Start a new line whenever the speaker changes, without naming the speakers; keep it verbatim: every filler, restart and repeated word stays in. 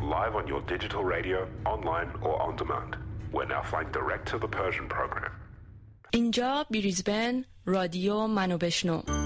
live on your digital radio, online or on demand. We're now flying direct to the Persian program.
اینجا بریزبن رادیو منو بشنو.